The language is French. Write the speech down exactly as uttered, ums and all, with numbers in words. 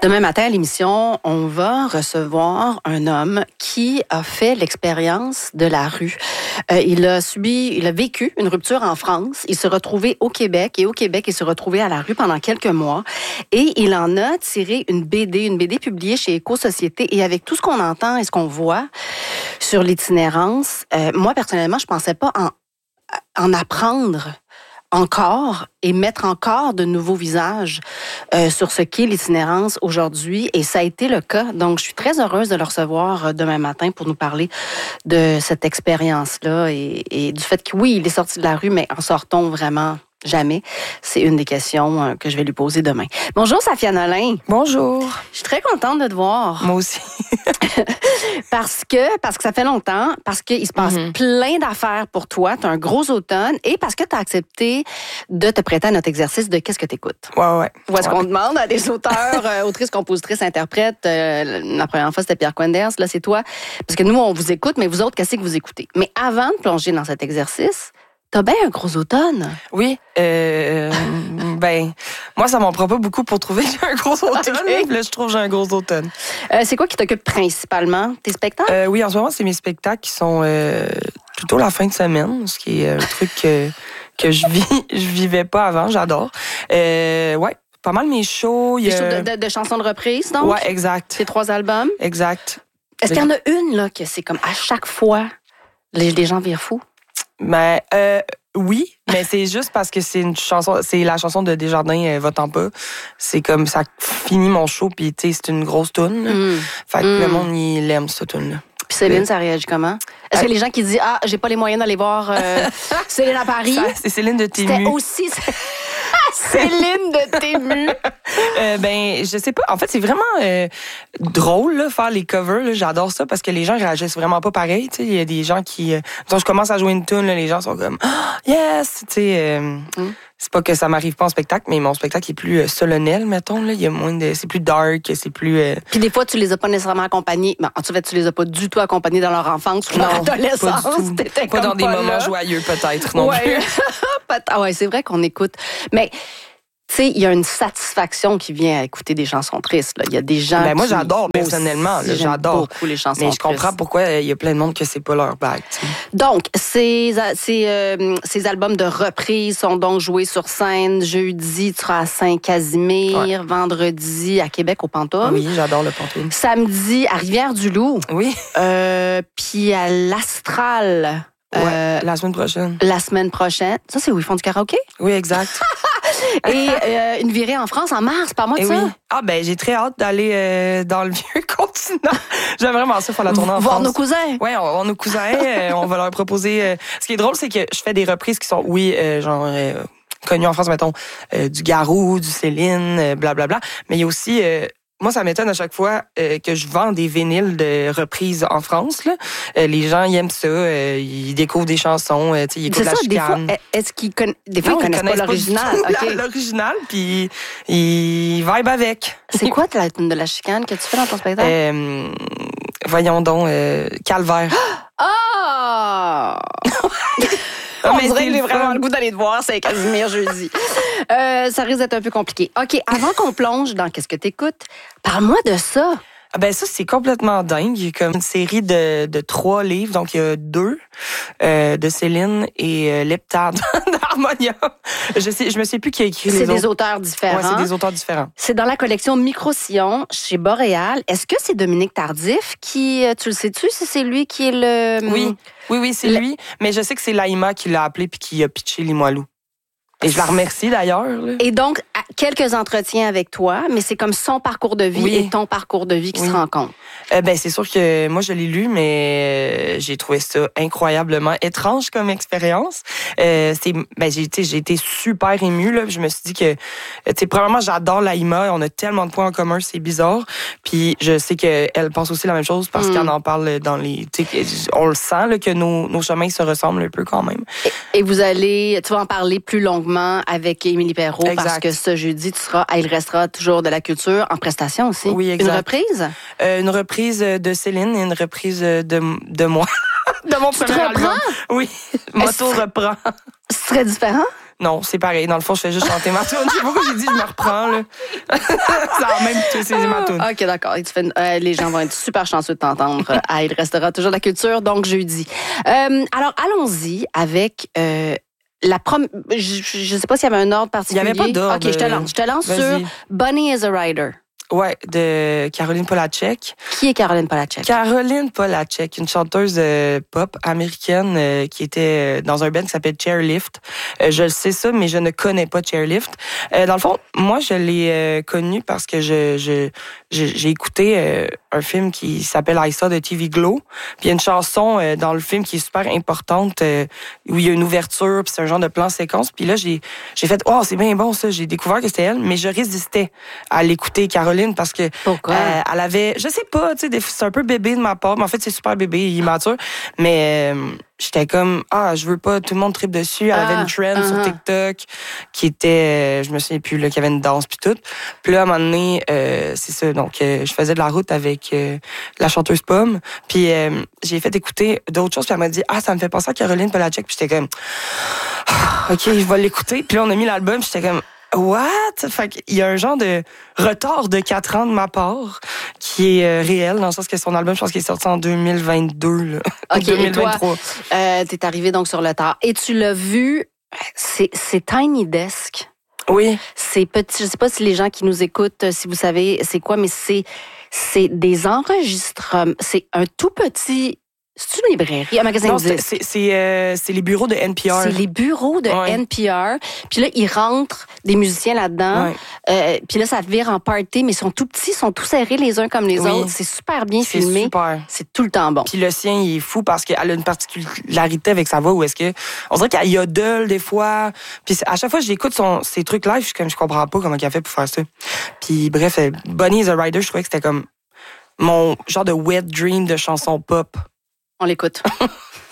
Demain matin à l'émission, on va recevoir un homme qui a fait l'expérience de la rue. Euh, il a subi, il a vécu une rupture en France. Il s'est retrouvé au Québec et au Québec, il s'est retrouvé à la rue pendant quelques mois. Et il en a tiré une B D, une B D publiée chez Éco-Société. Et avec tout ce qu'on entend et ce qu'on voit sur l'itinérance, euh, moi personnellement, je pensais pas en, en apprendre encore et mettre encore de nouveaux visages euh, sur ce qu'est l'itinérance aujourd'hui. Et ça a été le cas. Donc, je suis très heureuse de le recevoir demain matin pour nous parler de cette expérience-là et, et du fait que, oui, il est sorti de la rue, mais en sortons vraiment jamais? C'est une des questions que je vais lui poser demain. Bonjour, Safia Nolin. Bonjour. Je suis très contente de te voir. Moi aussi. parce que parce que ça fait longtemps, parce qu'il se passe mm-hmm. plein d'affaires pour toi. Tu as un gros automne et parce que tu as accepté de te prêter à notre exercice de qu'est-ce que tu écoutes. Ouais, ouais. Où est-ce ouais. qu'on demande à des auteurs, euh, autrices, compositrices, interprètes. Euh, la première fois, c'était Pierre Quenders. Là, c'est toi. Parce que nous, on vous écoute, mais vous autres, qu'est-ce que vous écoutez? Mais avant de plonger dans cet exercice, t'as bien un gros automne. Oui. Euh, ben, moi, ça m'en prend pas beaucoup pour trouver que j'ai un gros automne. Okay. Là, je trouve que j'ai un gros automne. Euh, c'est quoi qui t'occupe principalement? Tes spectacles? Euh, oui, en ce moment, c'est mes spectacles qui sont euh, plutôt la fin de semaine, ce qui est un truc que, que je vis, je vivais pas avant. J'adore. Euh, ouais. Pas mal mes shows. Des y a... shows de, de, de chansons de reprise, donc? Ouais, exact. Tes trois albums? Exact. Est-ce qu'il y en a une, là, que c'est comme à chaque fois, les, les gens virent fous? Ben, euh, oui, mais c'est juste parce que c'est une chanson, c'est la chanson de Desjardins, euh, Va-t'en pas. C'est comme ça finit mon show, puis tu sais, c'est une grosse toune. Mm. Fait que mm. le monde, il aime cette toune-là. Puis Céline, ça réagit comment? Est-ce euh, que les gens qui disent ah, j'ai pas les moyens d'aller voir euh, Céline à Paris? Ça, c'est Céline de Tému. C'était aussi Céline de Tému. euh, ben, je sais pas. En fait, c'est vraiment euh, drôle là, faire les covers. Là. J'adore ça parce que les gens réagissent vraiment pas pareil. Il y a des gens qui, euh, quand je commence à jouer une tune, là, les gens sont comme oh, yes. Tu sais. Euh, mm. C'est pas que ça m'arrive pas en spectacle, mais mon spectacle est plus euh, solennel, mettons. Là. Il y a moins de, c'est plus dark, c'est plus. Euh... Puis des fois, tu les as pas nécessairement accompagnés. Ben, en fait, tu les as pas du tout accompagnés dans leur enfance ou leur adolescence. Pas, du tout. pas dans des pas moments là. joyeux, peut-être non ouais. plus. ah ouais, c'est vrai qu'on écoute. Mais tu sais, il y a une satisfaction qui vient à écouter des chansons tristes. Là. Il y a des gens ben, qui... moi, j'adore, personnellement. Là, j'adore beaucoup les chansons mais tristes. je comprends pourquoi il y a plein de monde que c'est pas leur bague. T'sais. Donc, ces, ces, euh, ces albums de reprise sont donc joués sur scène. Jeudi, tu seras à Saint-Casimir. Ouais. Vendredi, à Québec, au Pantoum. Oui, j'adore le Pantoum. Samedi, à Rivière-du-Loup. Oui. Euh, puis à l'Astral. Ouais, euh, la semaine prochaine. La semaine prochaine. Ça, c'est où ils font du karaoké? Oui, exact. Et euh, une virée en France en mars, par mois de Et ça? Oui. Ah ben j'ai très hâte d'aller euh, dans le vieux continent. J'aime vraiment ça faire la tournée en Voir France. Voir nos cousins. Oui, on va voir nos cousins. euh, on va leur proposer. Euh... Ce qui est drôle, c'est que je fais des reprises qui sont, oui, euh, genre euh, connues en France, mettons, euh, du Garou, du Céline, euh, blablabla. Mais il y a aussi... Euh, Moi, ça m'étonne à chaque fois euh, que je vends des vinyles de reprises en France. Là. Euh, les gens, ils aiment ça. Euh, ils découvrent des chansons. Euh, ils écoutent c'est la ça, chicane. Des fois, est-ce qu'ils conna... des fois, non, ils connaissent, ils connaissent pas l'original. Pas okay. L'original, puis ils vibent avec. C'est quoi la tune de la chicane que tu fais dans ton spectacle? Euh, voyons donc, euh, Calvaire. Ah! On dirait que j'ai vraiment le goût d'aller te voir, c'est Casimir jeudi. Euh, ça risque d'être un peu compliqué. OK, avant qu'on plonge dans Qu'est-ce que t'écoutes, parle-moi de ça. Ah ben ça, c'est complètement dingue. Il y a comme une série de, de trois livres. Donc, il y a deux euh, de Céline et euh, Leptade d'Harmonia. Je sais, je me sais plus qui a écrit les autres. C'est des auteurs différents. Ouais, c'est des auteurs différents. C'est dans la collection Micro-Sillon chez Boréal. Est-ce que c'est Dominique Tardif qui... Tu le sais-tu si c'est lui qui est le... Oui, oui, oui, c'est le... lui. Mais je sais que c'est Laïma qui l'a appelé puis qui a pitché Limoilou. Et je la remercie d'ailleurs. Là. Et donc, quelques entretiens avec toi, mais c'est comme son parcours de vie oui. et ton parcours de vie qui oui. se rencontrent. Euh, ben c'est sûr que moi je l'ai lu, mais j'ai trouvé ça incroyablement étrange comme expérience. Euh, c'est, ben j'ai été, j'ai été super émue là. Je me suis dit que, tu sais, premièrement j'adore Laïma, on a tellement de points en commun, c'est bizarre. Puis je sais que elle pense aussi la même chose parce mm. qu'elle en parle dans les, tu sais, on le sent là que nos nos chemins se ressemblent un peu quand même. Et, et vous allez, tu vas en parler plus longuement avec Émilie Perrault exact. Parce que ce jeudi, tu seras, il restera toujours de la culture en prestation aussi. Oui, exact. Une reprise? Euh, une reprise de Céline et une reprise de, de moi. De mon tu premier te reprends? album. Oui, Moto reprend. Ce serait différent? Non, c'est pareil. Dans le fond, je fais juste chanter ma tune. Je sais pas pourquoi j'ai dit je me reprends, là. C'est en même temps, c'est ma tune. OK, d'accord. Et tu fais, euh, les gens vont être super chanceux de t'entendre. Ah, il restera toujours de la culture, donc jeudi. Euh, alors, allons-y avec... Euh, La prom... Je ne sais pas s'il y avait un ordre particulier. Il n'y avait pas d'ordre. OK, je te lance. Je te lance Vas-y. sur Bunny is a Rider. Ouais, de Caroline Polachek. Qui est Caroline Polachek? Caroline Polachek, une chanteuse euh, pop américaine euh, qui était dans un band qui s'appelle Chairlift. Euh, je le sais ça, mais je ne connais pas Chairlift. Euh, dans le fond, moi, je l'ai euh, connue parce que je, je, je j'ai écouté euh, un film qui s'appelle I Saw de T V Glow. Puis il y a une chanson euh, dans le film qui est super importante euh, où il y a une ouverture, puis c'est un genre de plan séquence. Puis là, j'ai j'ai fait « Oh, c'est bien bon ça! » J'ai découvert que c'était elle, mais je résistais à l'écouter, Caroline, parce que Pourquoi? Euh, elle avait, je sais pas, tu sais, c'est un peu bébé de ma part, mais en fait c'est super bébé, immature, mais euh, j'étais comme ah je veux pas, tout le monde tripe dessus. Elle ah, avait une trend uh-huh. sur TikTok qui était, euh, je me souviens plus là, qu'il y avait une danse puis tout. Puis là à un moment donné, euh, c'est ça, donc euh, je faisais de la route avec euh, la chanteuse Pomme, puis euh, j'ai fait écouter d'autres choses, puis elle m'a dit ah ça me fait penser à Caroline Polachek, puis j'étais comme ah, ok je vais l'écouter, puis là on a mis l'album, puis j'étais comme what? Fait qu'il y a un genre de retard de quatre ans de ma part qui est euh, réel, dans le sens que son album, je pense qu'il est sorti en deux mille vingt-deux. Là. OK, deux mille vingt-trois. et toi, euh, t'es arrivé donc sur le tard. Et tu l'as vu, c'est, c'est Tiny Desk. Oui. C'est petit, je sais pas si les gens qui nous écoutent, si vous savez c'est quoi, mais c'est, c'est des enregistrements. C'est un tout petit... C'est une librairie, un magasin non, de disques. C'est, c'est, euh, c'est les bureaux de N P R. C'est les bureaux de ouais. N P R. Puis là, ils rentrent des musiciens là-dedans. Ouais. Euh, puis là, ça vire en party, mais ils sont tout petits, ils sont tous serrés les uns comme les oui. autres. C'est super bien c'est filmé. Super. C'est tout le temps bon. Puis le sien, il est fou parce qu'elle a une particularité avec sa voix où est-ce que... On dirait qu'elle yodel des fois. Puis à chaque fois que j'écoute son, ses trucs live, je suis comme, je comprends pas comment elle fait pour faire ça. Puis bref, Bunny is a Rider, je trouvais que c'était comme mon genre de wet dream de chanson pop. On l'écoute.